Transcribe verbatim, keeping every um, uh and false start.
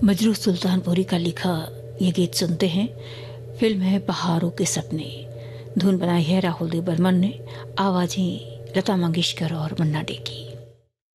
मजरू सुल्तानपुरी का लिखा ये गीत सुनते हैं। फिल्म है बहारों के सपने। धुन बनाई है राहुल देव बर्मन ने, आवाज़ें लता मंगेशकर और मन्ना डे की।